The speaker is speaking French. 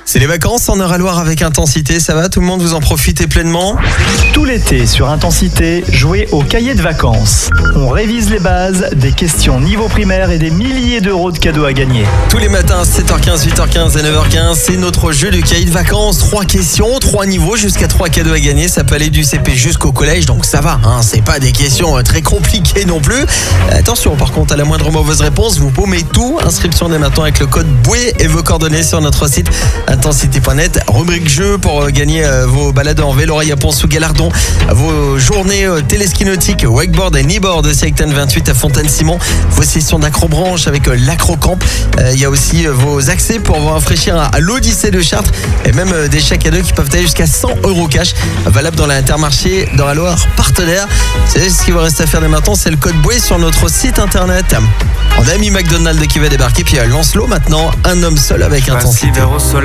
C'est les vacances en Eure-et-Loire avec Intensité, ça va? Tout le monde, vous en profitez pleinement? Tout l'été sur Intensité, jouez au cahier de vacances. On révise les bases, des questions niveau primaire et des milliers d'euros de cadeaux à gagner. Tous les matins, 7h15, 8h15 et 9h15, c'est notre jeu du cahier de vacances. 3 questions, 3 niveaux, jusqu'à 3 cadeaux à gagner. Ça peut aller du CP jusqu'au collège, donc ça va, hein, c'est pas des questions très compliquées non plus. Attention, par contre, à la moindre mauvaise réponse, vous paumez tout. Inscription dès maintenant avec le code BOUÉ et vos coordonnées sur notre site intensité.net. Rubrique jeu pour gagner vos balades en vélo à Pons ou Galardon, vos journées téléski nautiques, wakeboard et kneeboard de Secten 28 à Fontaine-Simon, vos sessions d'acrobranche avec l'Acrocamp. Il y a aussi vos accès pour vous rafraîchir à l'Odyssée de Chartres et même des chèques cadeaux qui peuvent aller jusqu'à 100 € cash, valable dans l'Intermarché dans la Loire partenaire. C'est ce qu'il vous reste à faire dès maintenant, c'est le code BOUÉ sur notre site internet. On a mis McDonald's qui va débarquer, puis Lancelot maintenant, un homme seul avec Intensité.